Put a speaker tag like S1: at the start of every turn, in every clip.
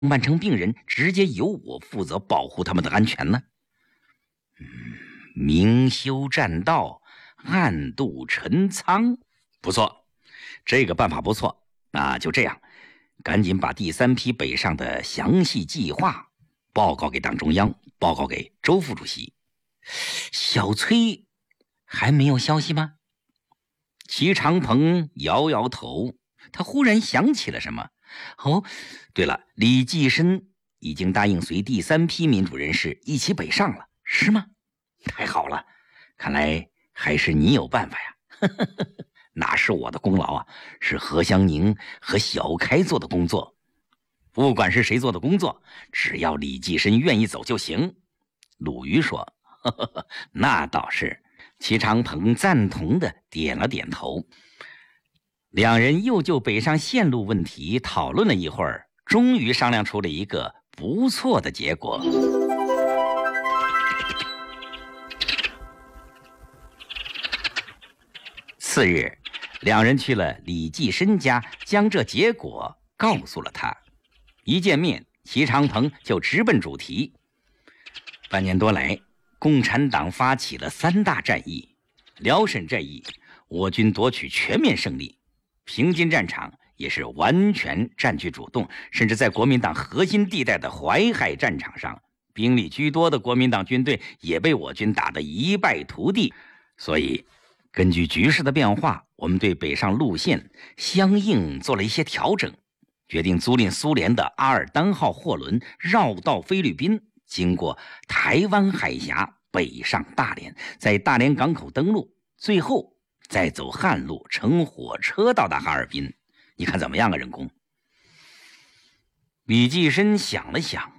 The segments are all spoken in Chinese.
S1: 扮成病人，直接由我负责保护他们的安全呢？明修栈道，暗度陈仓，不错，这个办法不错。那就这样，赶紧把第3批北上的详细计划报告给党中央，报告给周副主席。小崔还没有消息吗？齐长鹏摇摇头，他忽然想起了什么。哦，对了，李济深已经答应随第3批民主人士一起北上了，是吗？太好了，看来还是你有办法呀。哪是我的功劳啊，是何香凝和小开做的工作。不管是谁做的工作，只要李济深愿意走就行。鲁豫说，那倒是。齐长鹏赞同的点了点头。两人又就北上线路问题讨论了一会儿，终于商量出了一个不错的结果。次日，两人去了李济深家，将这结果告诉了他。一见面，齐长鹏就直奔主题。半年多来，共产党发起了3大战役，辽沈战役我军夺取全面胜利，平津战场也是完全占据主动，甚至在国民党核心地带的淮海战场上，兵力居多的国民党军队也被我军打得一败涂地。所以根据局势的变化，我们对北上路线相应做了一些调整，决定租赁苏联的阿尔丹号货轮绕道菲律宾，经过台湾海峡北上大连，在大连港口登陆，最后再走汉路乘火车到达哈尔滨。你看怎么样啊，任公？李济深想了想，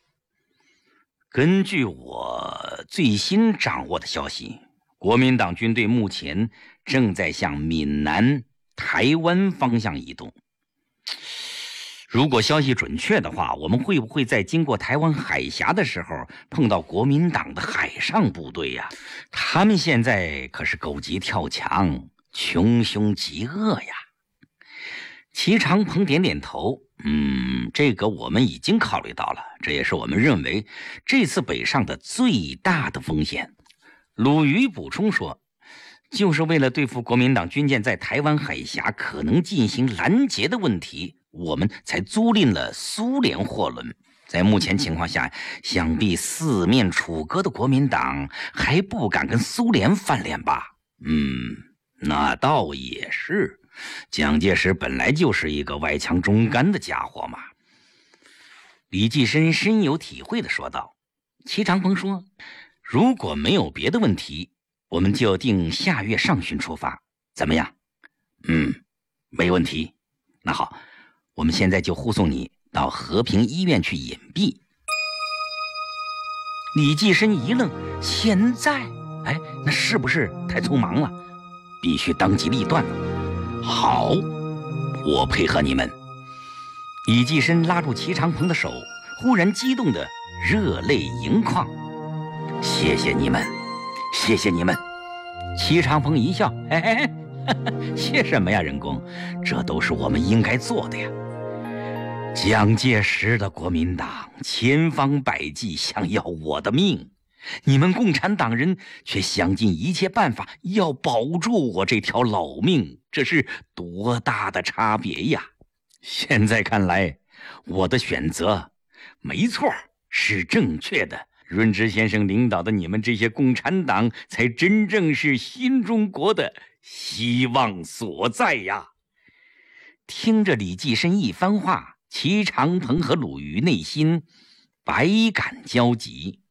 S1: 根据我最新掌握的消息，国民党军队目前正在向闽南、台湾方向移动。如果消息准确的话，我们会不会在经过台湾海峡的时候碰到国民党的海上部队呀？他们现在可是狗急跳墙，穷凶极恶呀。齐长鹏点点头，这个我们已经考虑到了，这也是我们认为这次北上的最大的风险。鲁豫补充说，就是为了对付国民党军舰在台湾海峡可能进行拦截的问题，我们才租赁了苏联货轮。在目前情况下，想必4面楚歌的国民党还不敢跟苏联翻脸吧？那倒也是，蒋介石本来就是一个外强中干的家伙嘛。李济深深有体会地说道。齐长鹏说，如果没有别的问题，我们就定下月上旬出发，怎么样？没问题。那好，我们现在就护送你到和平医院去隐蔽。李济深一愣，现在？那是不是太匆忙了？必须当机立断了。好，我配合你们。李济深拉住齐长鹏的手，忽然激动的热泪盈眶。谢谢你们，谢谢你们。齐长鹏一笑，谢什么呀，任公，这都是我们应该做的呀。蒋介石的国民党千方百计想要我的命，你们共产党人却想尽一切办法要保住我这条老命，这是多大的差别呀！现在看来，我的选择没错，是正确的。润之先生领导的你们这些共产党，才真正是新中国的希望所在呀！听着李济深一番话，齐长鹏和鲁豫内心百感交集。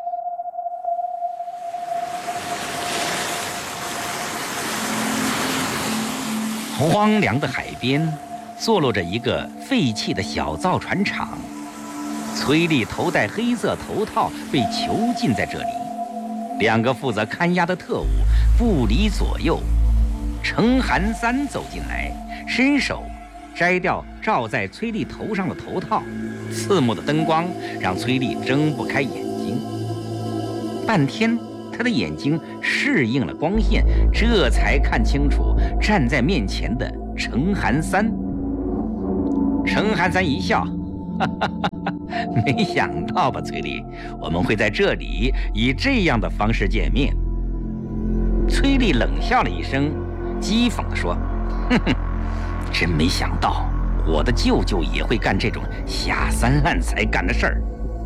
S1: 荒凉的海边坐落着一个废弃的小造船厂，崔丽头戴黑色头套被囚禁在这里，2个负责看押的特务不离左右。程寒三走进来，伸手摘掉罩在崔丽头上的头套，刺目的灯光让崔丽睁不开眼睛。半天，他的眼睛适应了光线，这才看清楚站在面前的程寒三。程寒三一笑， 没想到吧，崔丽，我们会在这里以这样的方式见面。崔丽冷笑了一声，讥讽地说：“哼哼，真没想到我的舅舅也会干这种下三滥才干的事儿。”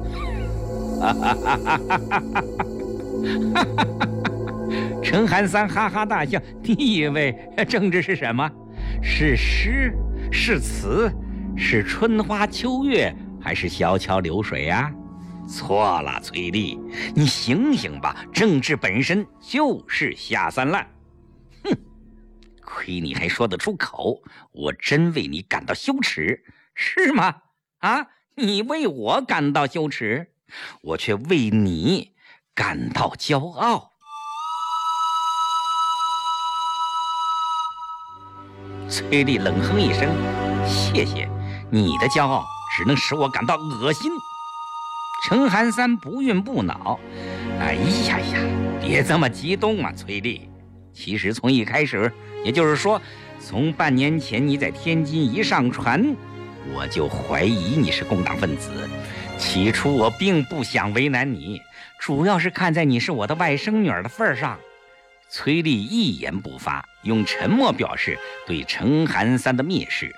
S1: 陈寒三哈哈大笑：“你以为政治是什么？是诗，是词，是春花秋月，还是小桥流水啊？错了，崔丽，你醒醒吧！政治本身就是下三滥。哼，亏你还说得出口，我真为你感到羞耻，是吗？啊，你为我感到羞耻，我却为你感到骄傲。”崔丽冷哼一声：“谢谢，你的骄傲只能使我感到恶心。”陈寒三不愠不恼：“哎呀呀，别这么激动嘛，崔丽。其实从一开始，也就是说，从半年前你在天津一上船，我就怀疑你是共党分子。起初我并不想为难你，主要是看在你是我的外甥女儿的份上。”崔丽一言不发，用沉默表示对陈寒三的蔑视。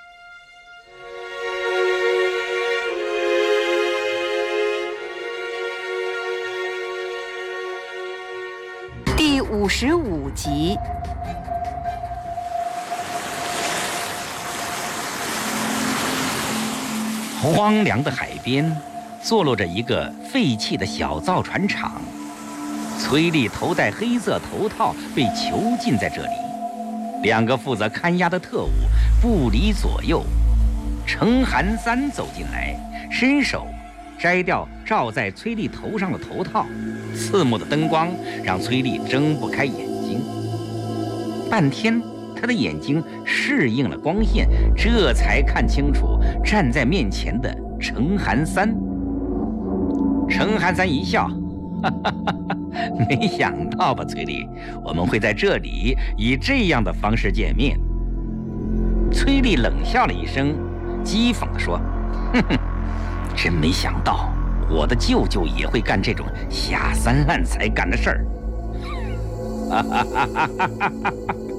S2: 第55集。
S1: 荒凉的海边，坐落着一个废弃的小造船厂。崔丽头戴黑色头套，被囚禁在这里。两个负责看押的特务不离左右。陈寒三走进来，伸手摘掉罩在崔丽头上的头套，刺目的灯光让崔丽睁不开眼睛。半天，他的眼睛适应了光线，这才看清楚站在面前的陈寒三。陈寒三一笑：“哈哈哈哈，没想到吧，崔丽，我们会在这里以这样的方式见面。”崔丽冷笑了一声，讥讽地说：“哼哼，真没想到我的舅舅也会干这种下三滥才干的事儿。”哈哈哈哈哈哈！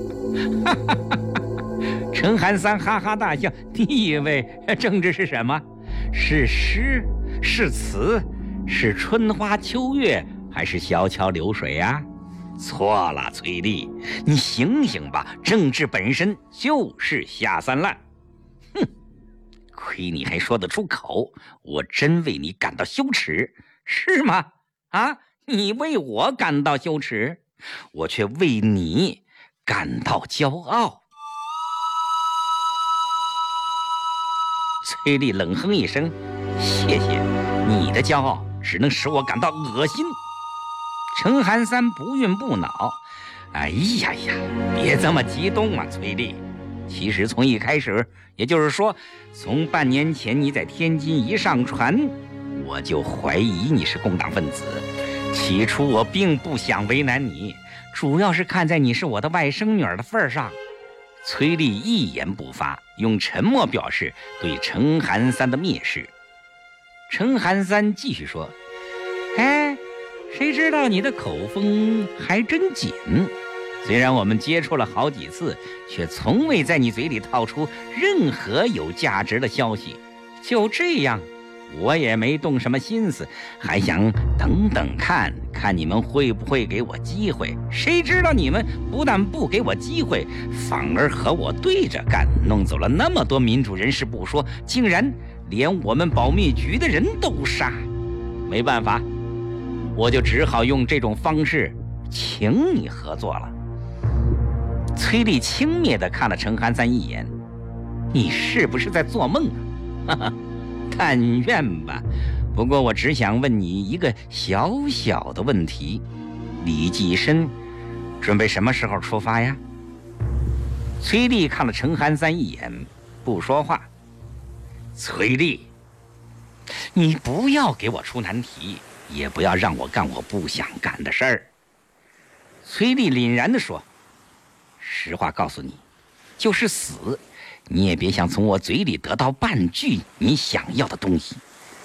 S1: 陈寒三哈哈大笑：“你以为政治是什么？是诗，是词，是春花秋月，还是小桥流水啊？错了，崔丽，你醒醒吧！政治本身就是下三滥。哼，亏你还说得出口，我真为你感到羞耻，是吗？啊，你为我感到羞耻，我却为你感到骄傲。”崔丽冷哼一声：“谢谢，你的骄傲只能使我感到恶心。”陈寒三不愠不恼：“哎呀呀，别这么激动嘛，崔丽。其实从一开始，也就是说，从半年前你在天津一上船，我就怀疑你是共党分子。起初我并不想为难你，主要是看在你是我的外甥女儿的份上。”崔丽一言不发，用沉默表示对陈寒三的蔑视。陈寒三继续说：“哎，谁知道你的口风还真紧。虽然我们接触了好几次，却从未在你嘴里套出任何有价值的消息。就这样，我也没动什么心思，还想等等看你们会不会给我机会。谁知道你们不但不给我机会，反而和我对着干，弄走了那么多民主人士不说，竟然连我们保密局的人都杀。没办法，我就只好用这种方式请你合作了。”崔丽轻蔑地看了陈寒三一眼：“你是不是在做梦啊？哈哈，但愿吧。不过我只想问你一个小小的问题，李济深准备什么时候出发呀？”崔丽看了陈寒三一眼，不说话。崔丽，你不要给我出难题，也不要让我干我不想干的事儿。崔丽凛然地说：“实话告诉你，就是死， 你也别想从我嘴里得到半句你想要的东西。